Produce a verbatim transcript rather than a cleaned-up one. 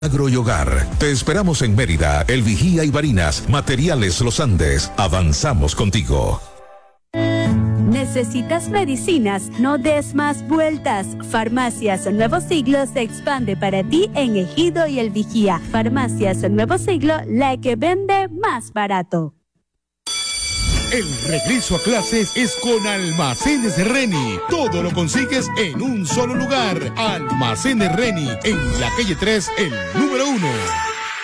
Agro y Hogar. Te esperamos en Mérida, El Vigía y Barinas. Materiales Los Andes. Avanzamos contigo. ¿Necesitas medicinas? No des más vueltas. Farmacias Nuevo Siglo se expande para ti en Ejido y El Vigía. Farmacias Nuevo Siglo, la que vende más barato. El regreso a clases es con Almacenes Reni. Todo lo consigues en un solo lugar. Almacenes Reni, en la calle tres, el número uno.